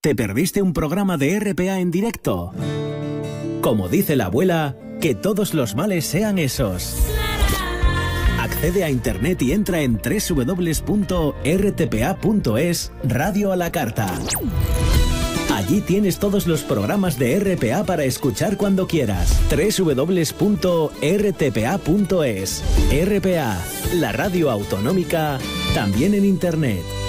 ¿Te perdiste un programa de RPA en directo? Como dice la abuela, que todos los males sean esos. Accede a internet y entra en www.rtpa.es Radio a la Carta. Allí tienes todos los programas de RPA para escuchar cuando quieras. www.rtpa.es. RPA, la radio autonómica, también en internet.